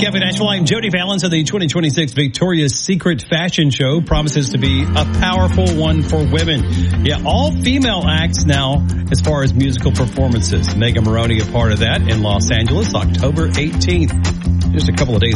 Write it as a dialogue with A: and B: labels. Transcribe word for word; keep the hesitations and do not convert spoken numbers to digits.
A: Kevin Ashwell. I'm Jody Valens of the twenty twenty-six Victoria's Secret Fashion Show. Promises to be a powerful one for women. Yeah, all female acts now as far as musical performances. Megan Maroney a part of that in Los Angeles, October eighteenth. Just a couple of days